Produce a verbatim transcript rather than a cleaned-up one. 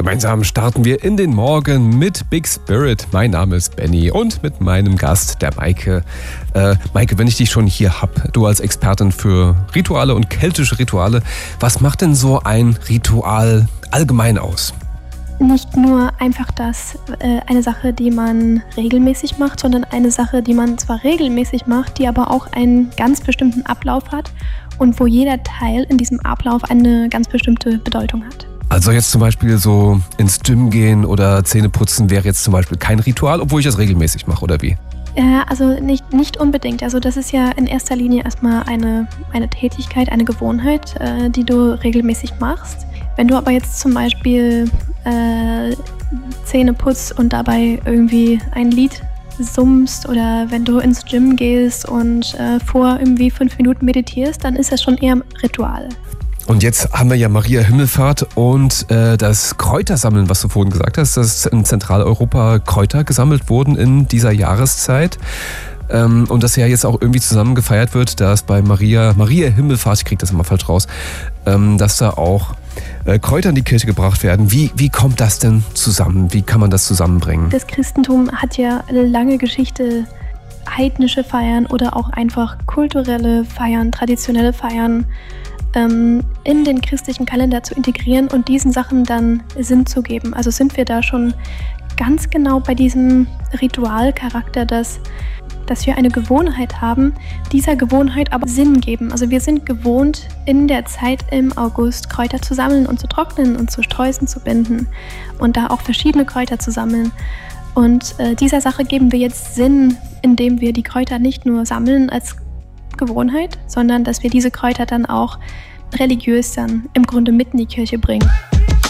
Gemeinsam starten wir in den Morgen mit Big Spirit. Mein Name ist Benny und mit meinem Gast, der Maike. Äh, Maike, wenn ich dich schon hier habe, du als Expertin für Rituale und keltische Rituale, was macht denn so ein Ritual allgemein aus? Nicht nur einfach das, äh, eine Sache, die man regelmäßig macht, sondern eine Sache, die man zwar regelmäßig macht, die aber auch einen ganz bestimmten Ablauf hat und wo jeder Teil in diesem Ablauf eine ganz bestimmte Bedeutung hat. Also jetzt zum Beispiel so ins Gym gehen oder Zähne putzen wäre jetzt zum Beispiel kein Ritual, obwohl ich das regelmäßig mache, oder wie? Ja, also nicht, nicht unbedingt. Also das ist ja in erster Linie erstmal eine, eine Tätigkeit, eine Gewohnheit, äh, die du regelmäßig machst. Wenn du aber jetzt zum Beispiel äh, Zähne putzt und dabei irgendwie ein Lied summst oder wenn du ins Gym gehst und äh, vor irgendwie fünf Minuten meditierst, dann ist das schon eher ein Ritual. Und jetzt haben wir ja Maria Himmelfahrt und äh, das Kräutersammeln, was du vorhin gesagt hast, dass in Zentraleuropa Kräuter gesammelt wurden in dieser Jahreszeit. Ähm, und das ja jetzt auch irgendwie zusammen gefeiert wird, dass bei Maria, Maria Himmelfahrt, ich kriege das immer falsch raus, ähm, dass da auch äh, Kräuter in die Kirche gebracht werden. Wie, wie kommt das denn zusammen? Wie kann man das zusammenbringen? Das Christentum hat ja eine lange Geschichte, heidnische Feiern oder auch einfach kulturelle Feiern, traditionelle Feiern in den christlichen Kalender zu integrieren und diesen Sachen dann Sinn zu geben. Also sind wir da schon ganz genau bei diesem Ritualcharakter, dass, dass wir eine Gewohnheit haben, dieser Gewohnheit aber Sinn geben. Also wir sind gewohnt, in der Zeit im August Kräuter zu sammeln und zu trocknen und zu Sträußen zu binden und da auch verschiedene Kräuter zu sammeln. Und äh, dieser Sache geben wir jetzt Sinn, indem wir die Kräuter nicht nur sammeln als Gewohnheit, sondern dass wir diese Kräuter dann auch religiös dann im Grunde mit in die Kirche bringen.